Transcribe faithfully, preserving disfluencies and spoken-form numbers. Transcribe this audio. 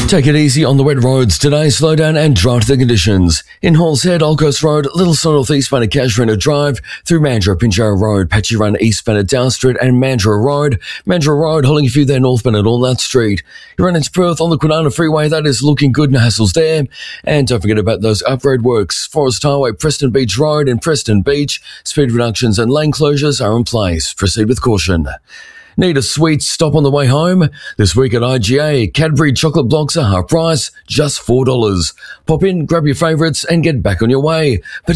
Take it easy on the wet roads today. Slow down and dry to the conditions. In Halls Head, Old Coast Road, Little Sun North eastbound at Casuarina Drive, through Mandurah, Pinjarra Road, Patchy Run eastbound at Down Street and Mandurah Road. Mandurah Road, holding a few there northbound at Walnut Street. You run into Perth on the Kwinana Freeway. That is looking good, no hassles there. And don't forget about those upgrade works. Forest Highway, Preston Beach Road and Preston Beach. Speed reductions and lane closures are in place. Proceed with caution. Need a sweet stop on the way home? This week at I G A, Cadbury chocolate blocks are half price, just four dollars. Pop in, grab your favourites and get back on your way.